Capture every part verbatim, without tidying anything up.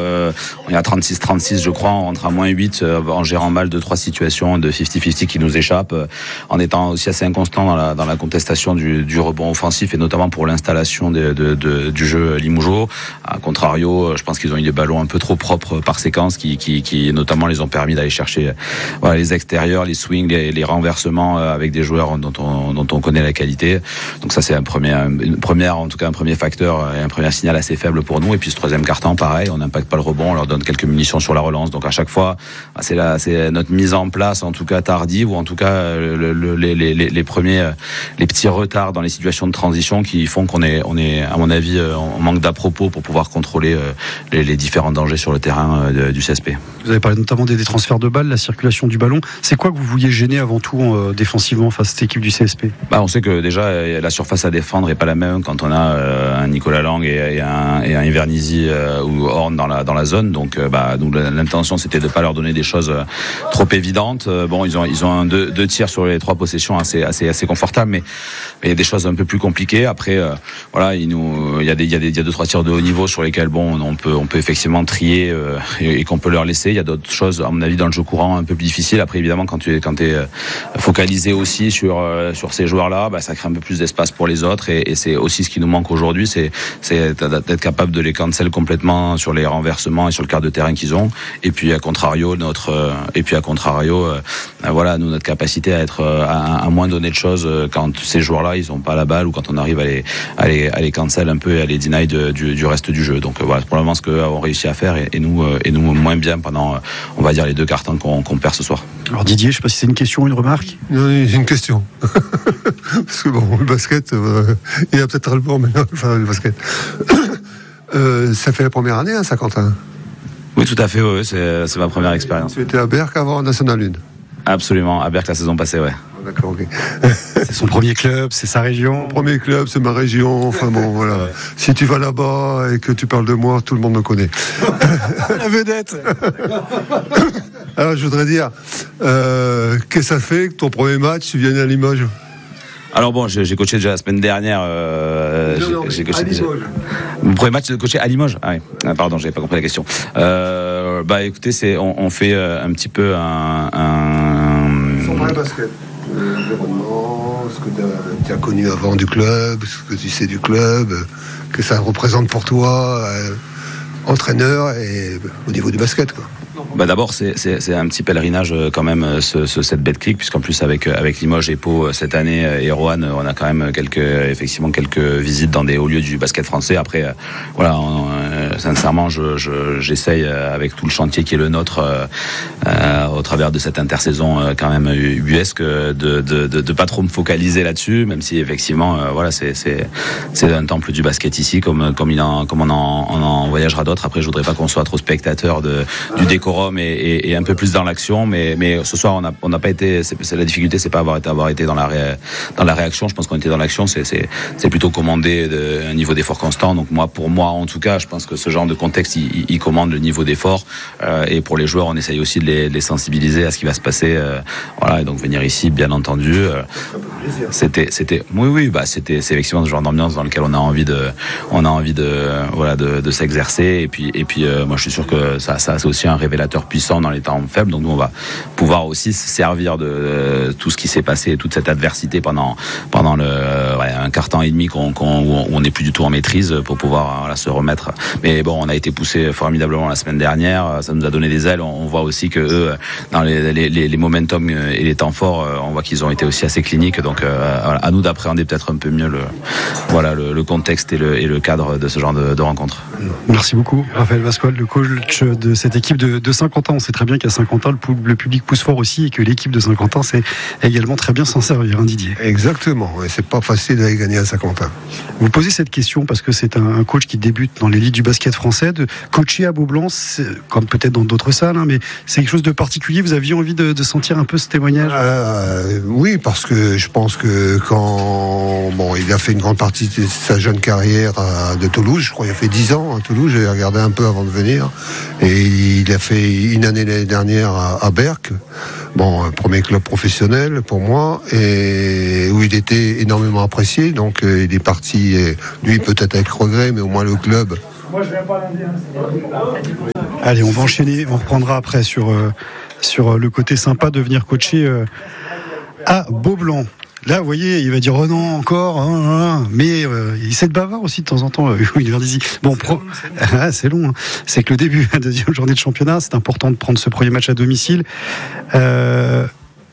euh, on est à trente-six trente-six je crois, on rentre à moins huit euh, en gérant mal deux trois situations de cinquante cinquante qui nous échappent, euh, en étant aussi assez inconstant dans la, dans la contestation du, du rebond offensif et notamment pour l'installation de, de, de, du jeu Limougeot. À contrario, je pense qu'ils ont eu des ballons un peu trop propres par séquence qui, qui, qui notamment les ont permis d'aller chercher voilà, les extérieurs, les swings, les, les renversements avec des joueurs dont on, dont on connaît la qualité. Donc ça c'est un premier, une première, en tout cas un premier facteur et un premier signal assez faible pour nous. Et puis ce troisième quart-temps, pareil, on n'impacte pas le rebond, on leur donne quelques munitions sur la relance. Donc à chaque fois, c'est, la, c'est notre mise en place, en tout cas tardive, ou en tout cas le, le, les, les, les premiers, les petits retards dans les situations de transition qui font qu'on est, on est, à mon avis, en manque d'à-propos pour pouvoir contrôler les, les différents dangers sur le terrain du C S P. Vous avez parlé notamment des, des transferts de balles, la circulation du ballon. C'est quoi que vous vouliez gêner avant tout euh, défensivement face à cette équipe du C S P? Bah, on sait que déjà la surface à défendre est pas la même quand on a euh, un Nicolas Lang et, et un, et un Invernizzi euh, ou Horn dans la dans la zone. Donc, euh, bah, donc l'intention c'était de pas leur donner des choses euh, trop évidentes. Euh, bon, ils ont ils ont un, deux, deux tirs sur les trois possessions assez assez assez confortables, mais mais il y a des choses un peu plus compliquées. Après, euh, voilà, il nous il y a des il y a des il y a deux trois tirs de haut niveau sur lesquels bon on peut on peut effectivement trier euh, et, et qu'on peut leur laisser. Il y a d'autres choses à mon avis dans le jeu courant un peu plus difficiles. Après, évidemment, quand tu es quand tu es focalisé aussi sur euh, sur ces joueurs-là, bah, ça crée un peu plus d'espace pour les autres et, et c'est aussi ce qui nous manque aujourd'hui, c'est c'est d'être capable de les cancel complètement sur les renversements et sur le quart de terrain qu'ils ont. Et puis à contrario, notre euh, et puis à contrario, euh, voilà, nous notre capacité à être euh, à, à moins donner de choses euh, quand ces joueurs-là ils ont pas la balle ou quand on arrive à les à les à les cancel un peu et à les deny de, du, du reste du jeu. Donc euh, voilà, c'est probablement ce qu'eux ont réussi à faire et, et nous euh, et nous moins bien pendant euh, on va dire les deux cartons qu'on, qu'on perd ce soir. Alors Didier, je sais pas si c'est une question ou une remarque. Non, j'ai une question. Parce que bon, le basket, euh, il y a peut-être le bon, mais non, enfin, le basket. euh, ça fait la première année, hein, Saint-Quentin? Oui, tout à fait, oui, c'est, c'est ma première expérience. Tu étais à Berck avant National un? Absolument, à Berck la saison passée, ouais. D'accord, ok. C'est son premier club, c'est sa région. Mon premier club, c'est ma région. Enfin bon, voilà. Ouais. Si tu vas là-bas et que tu parles de moi, tout le monde me connaît. La vedette. Alors, je voudrais dire, euh, qu'est-ce que ça fait que ton premier match, tu viennes à Limoges? Alors bon, j'ai, j'ai coaché déjà la semaine dernière. Euh, non, non, j'ai, j'ai coaché à Limoges. Déjà... Mon premier match de coaché à Limoges. Ah oui. Ah, pardon, j'avais pas compris la question. Euh, bah écoutez, c'est on, on fait un petit peu un. un... Son vrai basket. L'environnement, ce que tu as connu avant du club, ce que tu sais du club, que ça représente pour toi, euh, entraîneur et au niveau du basket, quoi. Bah d'abord c'est, c'est, c'est un petit pèlerinage quand même ce, ce cette Betclic, puisqu'en plus avec avec Limoges et Pau cette année et Roanne on a quand même quelques effectivement quelques visites dans des hauts lieux du basket français. Après voilà on, euh, sincèrement je, je j'essaye avec tout le chantier qui est le nôtre euh, euh, au travers de cette intersaison euh, quand même ubuesque de, de de de pas trop me focaliser là-dessus, même si effectivement euh, voilà c'est c'est c'est un temple du basket ici comme comme il en comme on en on en voyagera d'autres. Après je voudrais pas qu'on soit trop spectateur de du décorum Et, et, et un peu plus dans l'action, mais mais ce soir on n'a on n'a pas été. C'est, c'est la difficulté, c'est pas avoir été avoir été dans la ré, dans la réaction. Je pense qu'on était dans l'action. C'est c'est c'est plutôt commandé de, un niveau d'effort constant. Donc moi pour moi en tout cas, je pense que ce genre de contexte il, il commande le niveau d'effort. Euh, et pour les joueurs, on essaye aussi de les, de les sensibiliser à ce qui va se passer. Euh, voilà. Et donc venir ici, bien entendu, euh, c'était c'était oui oui bah c'était c'est effectivement ce genre d'ambiance dans lequel on a envie de on a envie de voilà de, de s'exercer. Et puis et puis euh, moi je suis sûr que ça ça c'est aussi un révélateur puissant dans les temps faibles, donc nous on va pouvoir aussi se servir de euh, tout ce qui s'est passé et toute cette adversité pendant pendant le euh, ouais, un quart temps et demi qu'on, qu'on, où on n'est plus du tout en maîtrise pour pouvoir voilà, se remettre. Mais bon, on a été poussé formidablement la semaine dernière, ça nous a donné des ailes. On, on voit aussi que eux, dans les, les, les, les momentum et les temps forts, on voit qu'ils ont été aussi assez cliniques. Donc euh, voilà, à nous d'appréhender peut-être un peu mieux le voilà le, le contexte et le, et le cadre de ce genre de, de rencontre. Merci beaucoup, Raphaël Vascoal, le coach de cette équipe de, de Saint-Quentin. On sait très bien qu'à Saint-Quentin, le, le public pousse fort aussi et que l'équipe de Saint-Quentin sait également très bien s'en servir, hein, Didier. Exactement, et c'est pas facile d'aller gagner à Saint-Quentin. Vous posez cette question parce que c'est un, un coach qui débute dans l'élite du basket français. De coacher à Beaublanc, comme peut-être dans d'autres salles, hein, mais c'est quelque chose de particulier. Vous aviez envie de, de sentir un peu ce témoignage? euh, Oui, parce que je pense que quand bon, il a fait une grande partie de sa jeune carrière à, de Toulouse, je crois qu'il a fait dix ans à Toulouse, j'ai regardé un peu avant de venir, et il a fait une année l'année dernière à, à Berck, bon, un premier club professionnel pour moi, et où il était énormément apprécié, donc euh, il est parti, et lui peut-être avec regret, mais au moins le club. Moi je viens pas lundi, hein. Allez, on va enchaîner, on reprendra après sur, euh, sur le côté sympa de venir coacher euh, à Beaublanc. Là, vous voyez, il va dire oh non encore, hein, hein, mais euh, il sait de bavard aussi de temps en temps. Euh, il vient d'ici. Bon, pro... ah, c'est long. Hein. C'est que le début de la deuxième journée de championnat, c'est important de prendre ce premier match à domicile. Euh...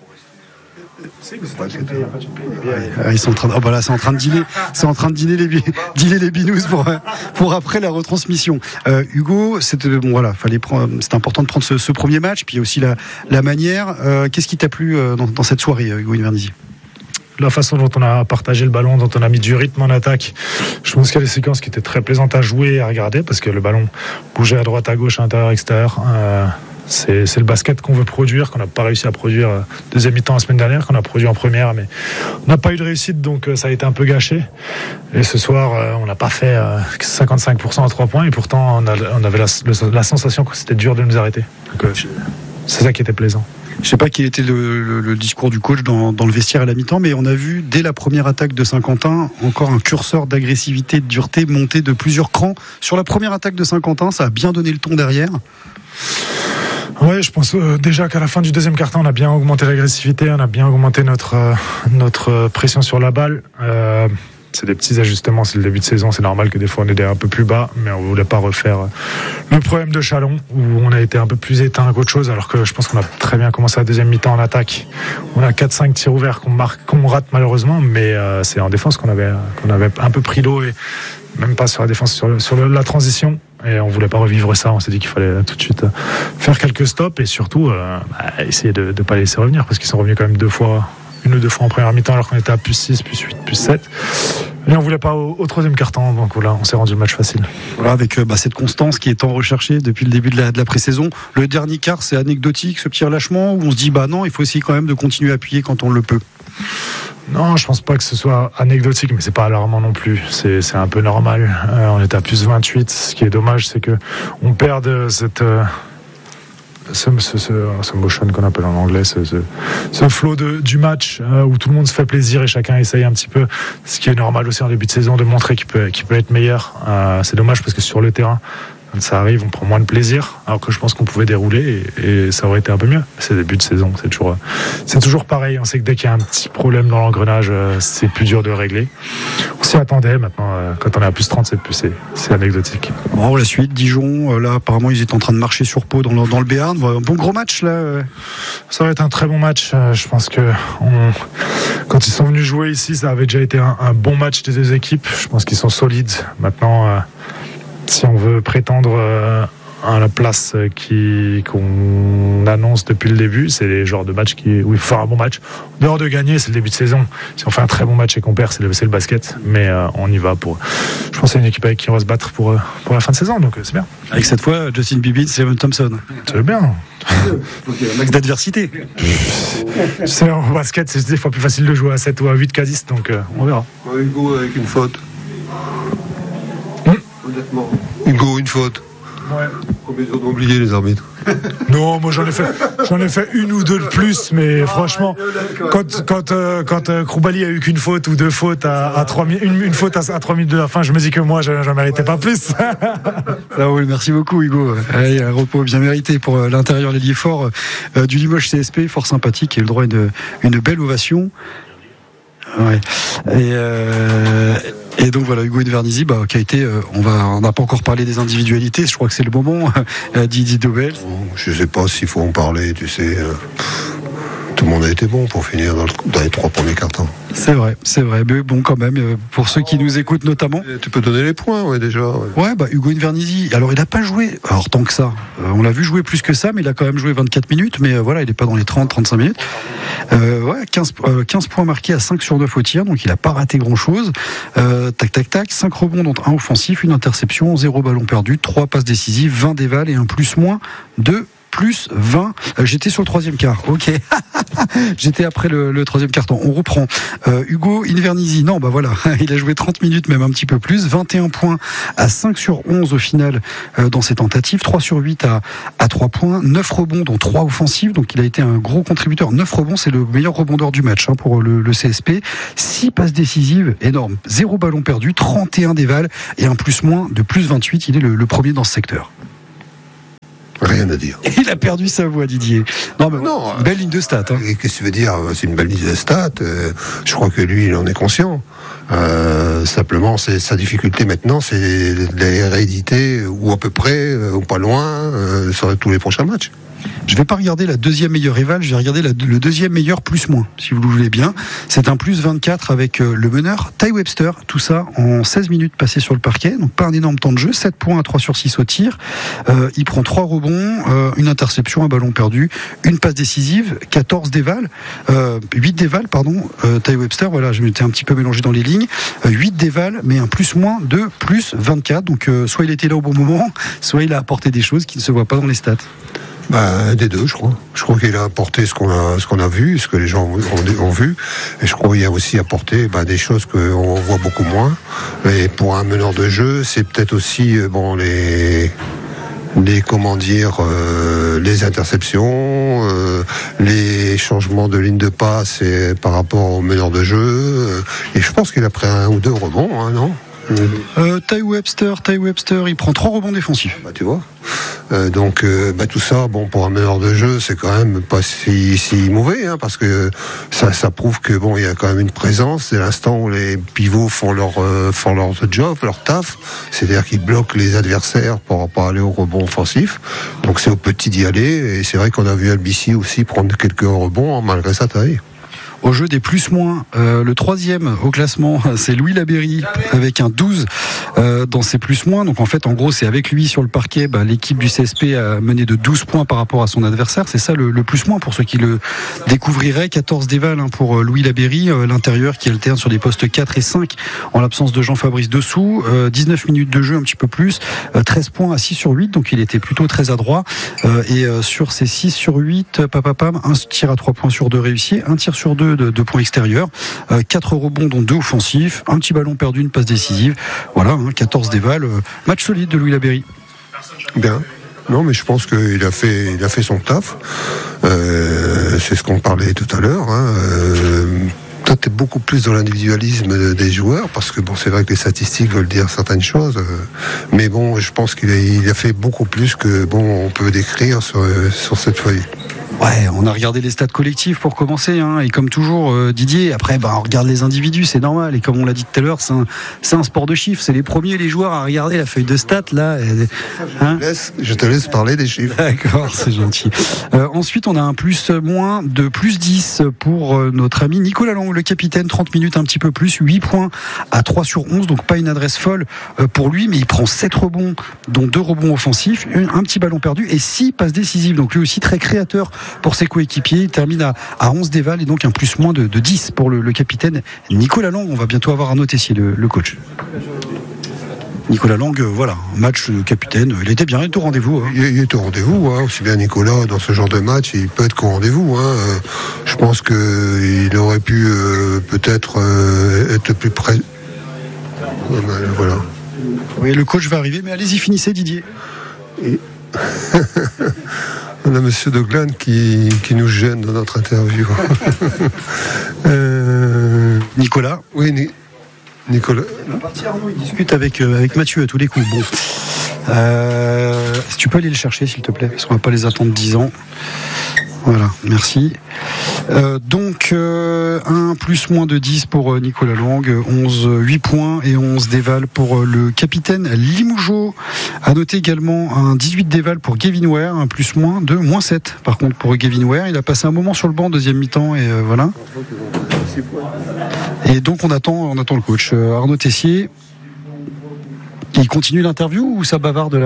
Ils sont en train de, oh bah là, c'est en train de dîner, c'est en train de dîner les, dîner les binous pour, pour après la retransmission. Euh, Hugo, c'est bon voilà, fallait prendre, c'est important de prendre ce, ce premier match, puis aussi la, la manière. Euh, qu'est-ce qui t'a plu dans, dans cette soirée, Hugo Invernizzi? La façon dont on a partagé le ballon, dont on a mis du rythme en attaque. Je pense qu'il y a des séquences qui étaient très plaisantes à jouer et à regarder parce que le ballon bougeait à droite, à gauche, à l'intérieur, extérieur. Euh, c'est, c'est le basket qu'on veut produire, qu'on n'a pas réussi à produire euh, deuxième mi-temps la semaine dernière, qu'on a produit en première, mais on n'a pas eu de réussite, donc euh, ça a été un peu gâché. Et ce soir, euh, on n'a pas fait euh, cinquante-cinq pour cent à trois points et pourtant on, a, on avait la, le, la sensation que c'était dur de nous arrêter. Donc euh, c'est ça qui était plaisant. Je ne sais pas quel était le, le, le discours du coach dans, dans le vestiaire à la mi-temps, mais on a vu dès la première attaque de Saint-Quentin encore un curseur d'agressivité, de dureté monter de plusieurs crans. Sur la première attaque de Saint-Quentin, ça a bien donné le ton derrière. Oui, je pense euh, déjà qu'à la fin du deuxième quart-temps, on a bien augmenté l'agressivité, on a bien augmenté notre, euh, notre pression sur la balle. Euh, c'est des petits ajustements, c'est le début de saison, c'est normal que des fois on est un peu plus bas, mais on ne voulait pas refaire le problème de Chalon où on a été un peu plus éteint qu'autre chose, alors que je pense qu'on a très bien commencé la deuxième mi-temps en attaque. On a quatre cinq tirs ouverts qu'on marque, qu'on rate malheureusement, mais euh, c'est en défense qu'on avait, qu'on avait un peu pris l'eau et même pas sur la défense, sur, le, sur le, la transition. Et on voulait pas revivre ça, on s'est dit qu'il fallait tout de suite faire quelques stops et surtout euh, bah, essayer de ne pas les laisser revenir parce qu'ils sont revenus quand même deux fois, une ou deux fois en première mi-temps alors qu'on était à plus six, plus huit, plus sept. Et on voulait pas au, au troisième quart-temps, donc voilà, on s'est rendu le match facile. Voilà, avec euh, bah, cette constance qui est tant recherchée depuis le début de la, de la pré-saison. Le dernier quart, c'est anecdotique, ce petit relâchement, où on se dit bah non, il faut aussi quand même de continuer à appuyer quand on le peut. Non, je pense pas que ce soit anecdotique, mais c'est pas alarmant non plus. C'est, c'est un peu normal. Euh, on est à plus vingt-huit. Ce qui est dommage, c'est que on perd cette euh, ce, ce, ce, ce motion qu'on appelle en anglais, ce, ce, ce flow de, du match euh, où tout le monde se fait plaisir et chacun essaye un petit peu. Ce qui est normal aussi en début de saison de montrer qu'il peut, qu'il peut être meilleur. Euh, c'est dommage parce que sur le terrain, quand ça arrive, on prend moins de plaisir, alors que je pense qu'on pouvait dérouler et, et ça aurait été un peu mieux. C'est début de saison, c'est toujours, c'est toujours pareil. On sait que dès qu'il y a un petit problème dans l'engrenage, c'est plus dur de le régler. On s'y attendait. Maintenant, quand on est à plus trente, c'est plus, c'est, c'est anecdotique. Bon, la suite, Dijon, là, apparemment, ils étaient en train de marcher sur Pau dans le, dans le Béarn. Un bon gros match, là. Ça va être un très bon match. Je pense que on, quand ils sont venus jouer ici, ça avait déjà été un, un bon match des deux équipes. Je pense qu'ils sont solides. Maintenant, euh, si on veut prétendre euh, à la place qui, qu'on annonce depuis le début, c'est les genres de matchs qui, où il faut faire un bon match. En dehors de gagner, c'est le début de saison. Si on fait un très bon match et qu'on perd, c'est le, c'est le basket. Mais euh, on y va pour. Je pense que c'est une équipe avec qui on va se battre pour, pour la fin de saison, donc c'est bien. Avec cette fois, Justin Bieber, Simon Thompson. C'est bien. Donc, un max d'adversité. C'est en basket, c'est des fois plus facile de jouer à sept ou à huit qu'à dix, donc euh, on verra. Ouais, Hugo avec une faute. Honnêtement. Hugo, une faute. Ouais. Combien ils ont oublié les arbitres? Non, moi j'en ai fait, j'en ai fait une ou deux de plus, mais franchement, quand quand euh, quand euh, Kroulibaly a eu qu'une faute ou deux fautes à, à trois une, une faute à, à trois minutes de la fin, je me dis que moi je j'en méritais pas plus. Ah oui, merci beaucoup Hugo. Allez, un repos bien mérité pour euh, l'intérieur l'ailier fort euh, du Limoges C S P, fort sympathique et le droit à une, une belle ovation. Ouais. Et, euh, et donc voilà, Hugo Invernizzi, bah, qui a été, euh, on va, on n'a pas encore parlé des individualités. Je crois que c'est le moment. Didier Dobel. Je sais pas s'il faut en parler. Tu sais, euh, tout le monde a été bon pour finir dans, le, dans les trois premiers cartons. C'est vrai, c'est vrai. Mais bon, quand même, pour ceux qui nous écoutent notamment. Tu peux donner les points, ouais, déjà. Ouais, ouais bah, Hugo Invernizzi, alors il n'a pas joué, alors tant que ça. Euh, on l'a vu jouer plus que ça, mais il a quand même joué vingt-quatre minutes, mais euh, voilà, il n'est pas dans les trente à trente-cinq minutes. Euh, ouais, quinze, euh, quinze points marqués à cinq sur neuf au tir, donc il n'a pas raté grand-chose. Euh, tac, tac, tac, cinq rebonds, dont un offensif, une interception, zéro ballon perdu, trois passes décisives, vingt dévals et un plus-moins de plus vingt. Euh, j'étais sur le troisième quart. Ok. J'étais après le, le troisième carton. On reprend. Euh, Hugo Invernizzi. Non, bah voilà. Il a joué trente minutes, même un petit peu plus. vingt et un points à cinq sur onze au final euh, dans ses tentatives. trois sur huit à, à trois points. neuf rebonds, dont trois offensifs. Donc il a été un gros contributeur. neuf rebonds, c'est le meilleur rebondeur du match hein, pour le, le C S P. six passes décisives, énorme. zéro ballon perdu, trente et un dévals et un plus-moins de plus vingt-huit. Il est le, le premier dans ce secteur. rien à dire. Il a perdu sa voix, Didier. Non, mais non, belle ligne de stats. Hein. Et qu'est-ce que tu veux dire? C'est une belle ligne de stats. Euh, je crois que lui, il en est conscient. Euh, simplement, c'est sa difficulté maintenant, c'est les rééditer ou à peu près, ou pas loin, euh, sur tous les prochains matchs. Je vais pas regarder la deuxième meilleure rival, je vais regarder la, le deuxième meilleur plus moins, si vous le voulez bien. C'est un plus vingt-quatre avec euh, le meneur Ty Webster, tout ça en seize minutes passées sur le parquet, donc pas un énorme temps de jeu, sept points à trois sur six au tir. Euh, il prend trois rebonds, euh, une interception, un ballon perdu, une passe décisive, quatorze dévals, euh, huit dévals, pardon, euh, Ty Webster, voilà, je m'étais un petit peu mélangé dans les lignes, euh, huit dévals, mais un plus moins de plus vingt-quatre, donc euh, soit il était là au bon moment, soit il a apporté des choses qui ne se voient pas dans les stats. Bah, des deux, je crois. Je crois qu'il a apporté ce qu'on a, ce qu'on a vu, ce que les gens ont, ont vu. Et je crois qu'il a aussi apporté bah, des choses qu'on voit beaucoup moins. Et pour un meneur de jeu, c'est peut-être aussi bon les, les comment dire, euh, les interceptions, euh, les changements de ligne de passe et par rapport au meneur de jeu. Et je pense qu'il a pris un ou deux rebonds, hein, non? Euh, Ty Webster, Ty Webster, il prend trois rebonds défensifs. Bah tu vois. Euh, donc euh, bah, tout ça, bon pour un meneur de jeu, c'est quand même pas si, si mauvais, hein, parce que ça, ça prouve que bon il y a quand même une présence. C'est l'instant où les pivots font leur euh, font leur job, leur taf, c'est-à-dire qu'ils bloquent les adversaires pour pas aller au rebond offensif. Donc c'est au petit d'y aller. Et c'est vrai qu'on a vu Albici aussi prendre quelques rebonds malgré sa taille. Au jeu des plus-moins, euh, le troisième au classement, c'est Louis Labéry avec un douze euh, dans ses plus-moins. Donc en fait, en gros, c'est avec lui sur le parquet, bah, l'équipe du C S P a mené de douze points par rapport à son adversaire. C'est ça le, le plus-moins pour ceux qui le découvriraient. quatorze dévals hein, pour euh, Louis Labéry, euh, l'intérieur qui alterne sur des postes quatre et cinq en l'absence de Jean-Fabrice Dessous. Euh, dix-neuf minutes de jeu, un petit peu plus. Euh, treize points à six sur huit, donc il était plutôt très adroit. Euh, et euh, sur ces six sur huit, papapam, un tir à trois points sur deux réussi, un tir sur deux de deux points extérieurs, euh, quatre rebonds dont deux offensifs, un petit ballon perdu, une passe décisive. Voilà, hein, quatorze dévals, euh, match solide de Louis Labéry. Bien. Non, mais je pense qu'il a fait, il a fait son taf. Euh, c'est ce qu'on parlait tout à l'heure. Hein. Euh, toi, t'es beaucoup plus dans l'individualisme des joueurs, parce que bon, c'est vrai que les statistiques veulent dire certaines choses. Euh, mais bon, je pense qu'il a, il a fait beaucoup plus que bon, on peut décrire sur, sur cette feuille. Ouais, on a regardé les stats collectifs pour commencer, hein, et comme toujours, euh, Didier, après, bah, on regarde les individus, c'est normal, et comme on l'a dit tout à l'heure, c'est un, c'est un sport de chiffres, c'est les premiers, les joueurs à regarder la feuille de stats, là. Et, hein. je, te laisse, je te laisse parler des chiffres. D'accord, c'est gentil. Euh, ensuite, on a un plus moins de plus dix pour euh, notre ami Nicolas Lang, le capitaine, trente minutes, un petit peu plus, huit points à trois sur onze, donc pas une adresse folle euh, pour lui, mais il prend sept rebonds, dont deux rebonds offensifs, un, un petit ballon perdu, et six passes décisives, donc lui aussi très créateur pour ses coéquipiers. Il termine à, à onze dévals et donc un plus moins de, de dix pour le, le capitaine Nicolas Lang. On va bientôt avoir Arnaud Tessier, le, le coach. Nicolas Lang, euh, voilà, match de capitaine, il était bien, il était au rendez-vous. Hein. Il, il est au rendez-vous, hein. Aussi bien Nicolas, dans ce genre de match, il peut être qu'au rendez-vous. Hein. Euh, je pense qu'il aurait pu euh, peut-être euh, être plus près. Voilà. Oui, le coach va arriver, mais allez-y, finissez, Didier. Et... On a Monsieur Doglan qui, qui nous gêne dans notre interview. euh... Nicolas. Oui, Ni... Nicolas. Arnaud, il discute avec, euh, avec Mathieu à tous les coups. Bon. Euh, si tu peux aller le chercher, s'il te plaît, parce qu'on va pas les attendre dix ans. Voilà, merci. Euh, donc, euh, un plus moins de dix pour euh, Nicolas Lang, onze, huit points et onze dévals pour euh, le capitaine Limoujo. À noter également un dix-huit dévals pour Gavin Ware, un plus moins de moins sept. Par contre, pour Gavin Ware, il a passé un moment sur le banc, deuxième mi-temps, et euh, voilà. Et donc, on attend, on attend le coach. Euh, Arnaud Tessier, il continue l'interview ou ça bavarde là ?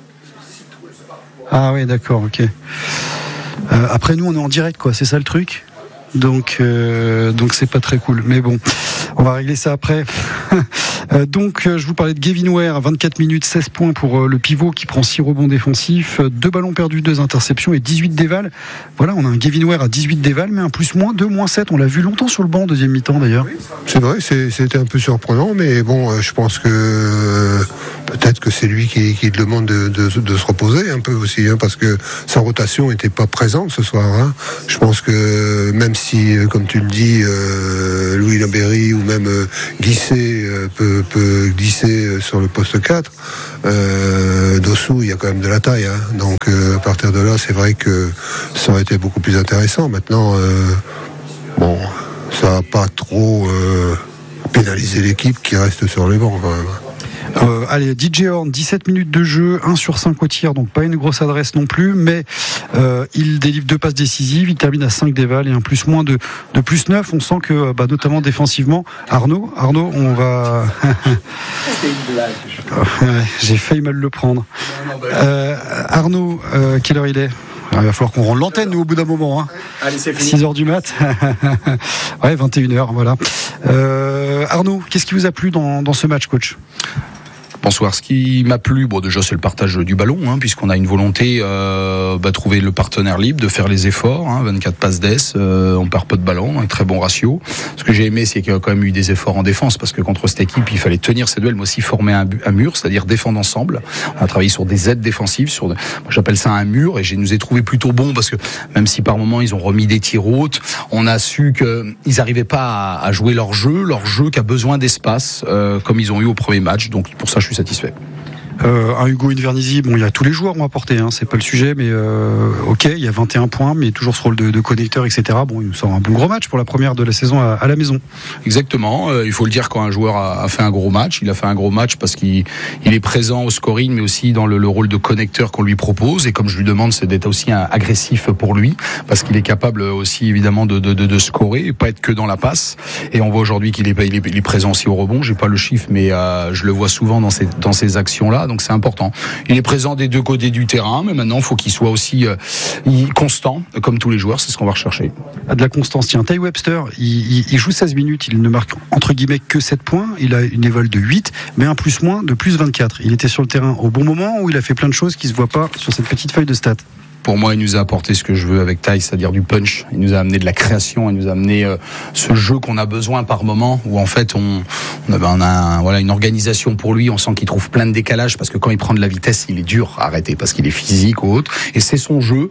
Ah oui, d'accord, ok. Euh, après nous on est en direct quoi, c'est ça le truc. Donc euh, donc c'est pas très cool. Mais bon, on va régler ça après. euh, donc euh, je vous parlais de Gavin Ware, vingt-quatre minutes, seize points pour euh, le pivot qui prend six rebonds défensifs, deux ballons perdus, deux interceptions et dix-huit dévals. Voilà, on a un Gavin Ware à dix-huit dévals, mais un plus moins, deux moins sept. On l'a vu longtemps sur le banc, deuxième mi-temps d'ailleurs. C'est vrai, c'est, c'était un peu surprenant, mais bon, euh, je pense que euh, peut-être que c'est lui qui, qui demande de, de, de se reposer un peu aussi, hein, parce que sa rotation n'était pas présente ce soir. Hein. Je pense que même si, comme tu le dis, euh, Louis Labéry ou même euh, Guisset euh, peut peut, peut glisser sur le poste quatre. Euh, Dossou, il y a quand même de la taille, hein. Donc euh, à partir de là, c'est vrai que ça aurait été beaucoup plus intéressant. Maintenant, euh, bon, ça va pas trop euh, pénaliser l'équipe qui reste sur les bancs quand même. Euh, allez, D J Horn, dix-sept minutes de jeu, un sur cinq au tir, donc pas une grosse adresse non plus, mais euh, il délivre deux passes décisives, il termine à cinq dévals et un plus moins de, de plus neuf. On sent que, bah, notamment défensivement, Arnaud, Arnaud, on va... ouais, j'ai failli mal le prendre. Euh, Arnaud, euh, quelle heure il est ? Il va falloir qu'on rende l'antenne, nous, au bout d'un moment. Hein. Allez, c'est fini. six heures du mat. Ouais, vingt et une heures, voilà. Euh, Arnaud, qu'est-ce qui vous a plu dans, dans ce match, coach ? Bonsoir. Ce qui m'a plu, bon déjà c'est le partage du ballon, hein, puisqu'on a une volonté euh, bah, trouver le partenaire libre, de faire les efforts. Hein, vingt-quatre passes d'ess, euh, on perd pas de ballon, un très bon ratio. Ce que j'ai aimé, c'est qu'il y a quand même eu des efforts en défense, parce que contre cette équipe, il fallait tenir ces duels, mais aussi former un, un mur, c'est-à-dire défendre ensemble. On a travaillé sur des aides défensives, sur, moi, j'appelle ça un mur, et je nous ai trouvé plutôt bons, parce que même si par moments ils ont remis des tirs hautes, on a su qu'ils n'arrivaient pas à, à jouer leur jeu, leur jeu qui a besoin d'espace, euh, comme ils ont eu au premier match. Donc pour ça, je suis satisfait. Euh, un Hugo Invernizzi, bon, il y a tous les joueurs ont apporté, hein, c'est pas le sujet, mais euh, ok, il y a vingt et un points, mais toujours ce rôle de, de connecteur, et cetera. Bon, il nous sort un bon gros match pour la première de la saison à, à la maison. Exactement, euh, il faut le dire, quand un joueur a, a fait un gros match, il a fait un gros match parce qu'il il est présent au scoring, mais aussi dans le, le rôle de connecteur qu'on lui propose, et comme je lui demande, c'est d'être aussi un, agressif pour lui, parce qu'il est capable aussi évidemment de, de, de, de scorer, et pas être que dans la passe, et on voit aujourd'hui qu'il est, il est, il est présent aussi au rebond, j'ai pas le chiffre, mais euh, je le vois souvent dans ces, dans ces actions-là, donc c'est important. Il est présent des deux côtés du terrain, mais maintenant il faut qu'il soit aussi euh, constant, comme tous les joueurs, c'est ce qu'on va rechercher. À de la constance, tiens, Ty Webster, il, il, il joue seize minutes, il ne marque entre guillemets que sept points, il a une éval de huit, mais un plus moins de plus vingt-quatre. Il était sur le terrain au bon moment, où il a fait plein de choses qui ne se voient pas sur cette petite feuille de stats. Pour moi, il nous a apporté ce que je veux avec Ty, c'est-à-dire du punch. Il nous a amené de la création, il nous a amené euh, ce jeu qu'on a besoin par moment, où en fait on, on a, on a un, voilà, une organisation pour lui. On sent qu'il trouve plein de décalages, parce que quand il prend de la vitesse, il est dur à arrêter, parce qu'il est physique ou autre. Et c'est son jeu.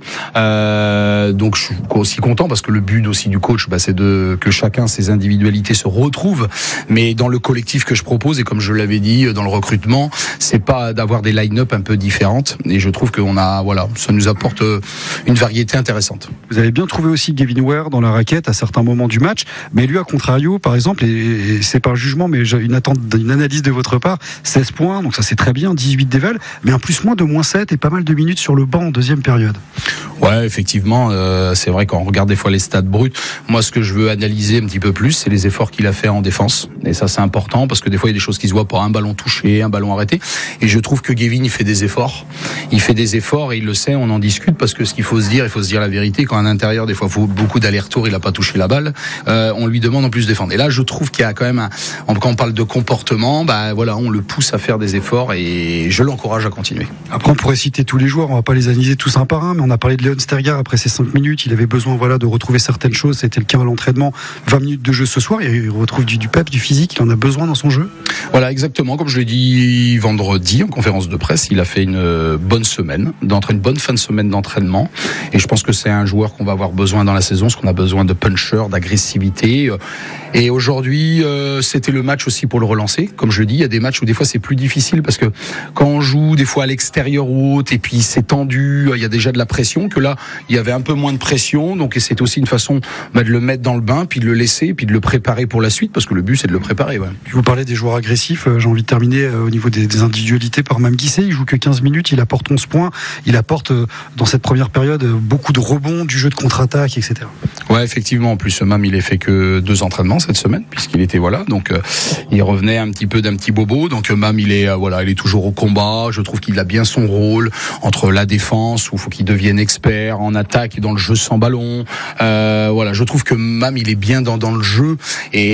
Euh, donc je suis aussi content, parce que le but aussi du coach, bah, c'est de que chacun ses individualités se retrouvent. Mais dans le collectif que je propose, et comme je l'avais dit dans le recrutement, c'est pas d'avoir des line-up un peu différentes. Et je trouve qu'on a, voilà, ça nous apporte une variété intéressante. Vous avez bien trouvé aussi Gavin Ware dans la raquette à certains moments du match, mais lui, à contrario, par exemple, et, et c'est pas un jugement, mais j'ai une attente, une analyse de votre part, seize points, donc ça c'est très bien, dix-huit déval, mais un plus moins de moins sept et pas mal de minutes sur le banc en deuxième période. Ouais, effectivement, euh, c'est vrai qu'on regarde des fois les stats bruts. Moi, ce que je veux analyser un petit peu plus, c'est les efforts qu'il a fait en défense. Et ça, c'est important, parce que des fois, il y a des choses qui se voient pas, un ballon touché, un ballon arrêté. Et je trouve que Gavin, il fait des efforts. Il fait des efforts et il le sait, on en discute, parce que ce qu'il faut se dire, il faut se dire la vérité, quand à l'intérieur, des fois, il faut beaucoup d'allers-retours, il a pas touché la balle, euh, on lui demande en plus de défendre. Et là, je trouve qu'il y a quand même un, quand on parle de comportement, bah voilà, on le pousse à faire des efforts et je l'encourage à continuer. Après, on pourrait citer tous les joueurs, on va pas les analyser tous un par un, mais on a parlé de Léon Stergaard après ces cinq minutes, il avait besoin, voilà, de retrouver certaines choses, c'était le cas à l'entraînement, vingt minutes de jeu ce soir, il retrouve du, du pep, du physique, il en a besoin dans son jeu. Voilà, exactement, comme je l'ai dit vendredi en conférence de presse, il a fait une bonne semaine, d'entraînement, une bonne fin de semaine d'entraînement, et je pense que c'est un joueur qu'on va avoir besoin dans la saison, parce qu'on a besoin de puncher, d'agressivité, et aujourd'hui, euh, c'était le match aussi pour le relancer, comme je le dis, il y a des matchs où des fois c'est plus difficile, parce que quand on joue des fois à l'extérieur ou autre, et puis c'est tendu, il y a déjà de la pression, que là, il y avait un peu moins de pression, donc c'est aussi une façon bah, de le mettre dans le bain, puis de le laisser, puis de le préparer pour la suite, parce que le but c'est de le préparer. Ouais. Vous parlez des joueurs agressifs, j'ai envie de terminer au niveau des, des individualités par Mame Guissé, il joue que quinze minutes, il apporte onze points, il apporte dans cette première période beaucoup de rebonds, du jeu de contre-attaque, et cetera. Ouais, effectivement, en plus Mame il a fait que deux entraînements cette semaine, puisqu'il était voilà, donc euh, il revenait un petit peu d'un petit bobo, donc Mame il est euh, voilà, il est toujours au combat, je trouve qu'il a bien son rôle entre la défense où il faut qu'il devienne expert en attaque et dans le jeu sans ballon. Euh, voilà, je trouve que Mame il est bien dans dans le jeu et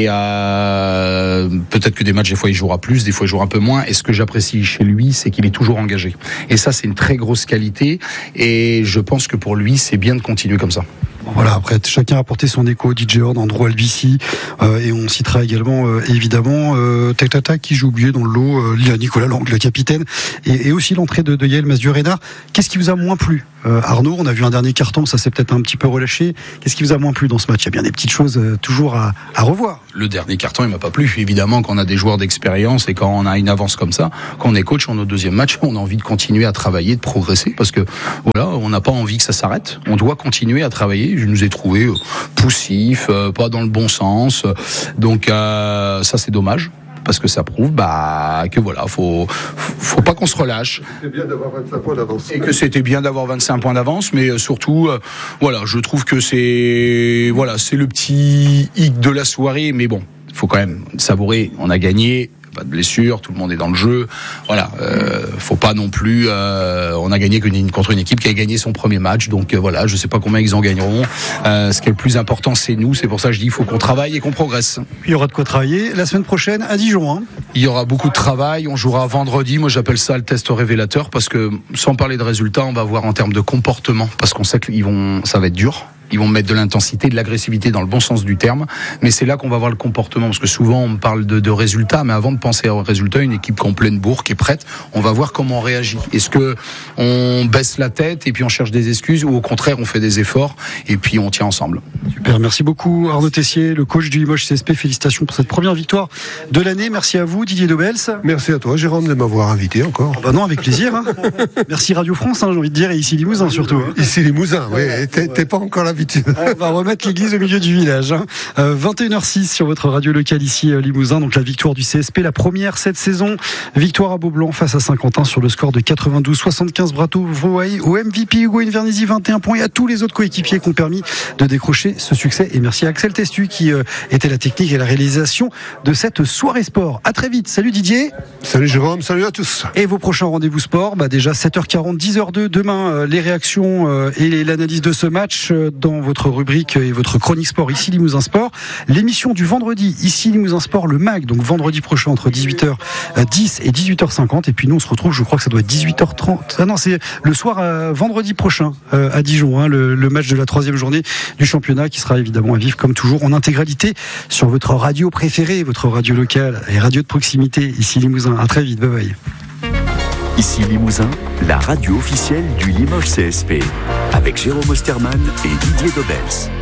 euh, peut-être que des matchs des fois il jouera plus, des fois il jouera un peu moins. Et ce que j'apprécie chez lui, c'est qu'il est toujours engagé. Et ça, c'est une très grosse qualité. Et je pense que pour lui, c'est bien de continuer comme ça. Voilà, après chacun a apporté son écho, D J Horn, Andrew Albici, euh, et on citera également euh, évidemment euh, Tectata qui joue oublié dans le lot, euh, Nicolas Lang, le capitaine, et, et aussi l'entrée de, de Yael Masdurena. Qu'est-ce qui vous a moins plu, euh, Arnaud? On a vu un dernier carton, ça s'est peut-être un petit peu relâché. Qu'est-ce qui vous a moins plu dans ce match? Il y a bien des petites choses euh, toujours à, à revoir. Le dernier carton, il m'a pas plu. Évidemment, quand on a des joueurs d'expérience et quand on a une avance comme ça, quand on est coach en au deuxième match, on a envie de continuer à travailler, de progresser, parce que voilà, on n'a pas envie que ça s'arrête. On doit continuer à travailler. Je nous ai trouvé euh, poussif, euh, pas dans le bon sens. Donc euh, ça, c'est dommage. Parce que ça prouve bah, que voilà, faut, faut pas qu'on se relâche. C'était bien d'avoir vingt-cinq points d'avance. Et que c'était bien d'avoir vingt-cinq points d'avance, mais surtout, euh, voilà, je trouve que c'est, voilà, c'est le petit hic de la soirée, mais bon, il faut quand même savourer. On a gagné. Pas de blessure, tout le monde est dans le jeu. Voilà, euh, faut pas non plus. Euh, on a gagné contre une équipe qui a gagné son premier match, donc euh, voilà, je sais pas combien ils en gagneront. Euh, ce qui est le plus important, c'est nous. C'est pour ça que je dis, il faut qu'on travaille et qu'on progresse. Il y aura de quoi travailler la semaine prochaine à Dijon. Hein. Il y aura beaucoup de travail. On jouera vendredi. Moi, j'appelle ça le test révélateur parce que, sans parler de résultats, on va voir en termes de comportement, parce qu'on sait qu'ils vont, ça va être dur. Ils vont mettre de l'intensité, de l'agressivité dans le bon sens du terme, mais c'est là qu'on va voir le comportement, parce que souvent on parle de, de résultats, mais avant de penser aux résultats, une équipe qui est en pleine bourre, qui est prête, on va voir comment on réagit. Est-ce que on baisse la tête et puis on cherche des excuses, ou au contraire on fait des efforts et puis on tient ensemble. Super, merci beaucoup Arnaud Tessier, le coach du Limoges C S P. Félicitations pour cette première victoire de l'année. Merci à vous Didier Dobels. Merci à toi Jérôme de m'avoir invité encore. Oh bah non, avec plaisir. Hein. Merci Radio France, hein, j'ai envie de dire, et ici Limousin surtout. Hein. Ici Limousin, oui, t'es, t'es pas encore l'habitude. On va remettre l'église au milieu du village. Hein. Euh, vingt et une heures six sur votre radio locale ici euh, Limousin. Donc la victoire du C S P, la première cette saison. Victoire à Beaublanc face à Saint-Quentin sur le score de quatre-vingt-douze soixante-quinze. Bravo au M V P Hugo Invernizzi, vingt et un points, et à tous les autres coéquipiers qui ont permis de décrocher ce succès. Et merci à Axel Testu qui euh, était la technique et la réalisation de cette soirée sport. À très vite. Salut Didier. Salut Jérôme, salut à tous. Et vos prochains rendez-vous sport, bah déjà sept heures quarante, dix heures deux. Demain, euh, les réactions euh, et l'analyse de ce match euh, dans votre rubrique et votre chronique sport ici Limousin Sport. L'émission du vendredi ici Limousin Sport, le M A G, donc vendredi prochain entre dix-huit heures dix et dix-huit heures cinquante. Et puis nous on se retrouve, je crois que ça doit être dix-huit heures trente. Ah non, c'est le soir euh, vendredi prochain euh, à Dijon, hein, le, le match de la troisième journée du championnat qui sera évidemment à vivre comme toujours en intégralité sur votre radio préférée, votre radio locale et radio de proximité ici Limousin. À très vite, bye bye. Ici Limousin, la radio officielle du Limoges C S P, avec Jérôme Osterman et Didier Dobels.